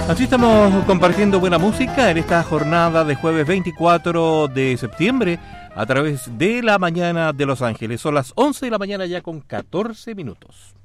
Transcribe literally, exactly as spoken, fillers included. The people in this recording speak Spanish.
Así estamos compartiendo buena música en esta jornada de jueves veinticuatro de septiembre a través de la mañana de Los Ángeles. Son las once de la mañana ya con catorce minutos.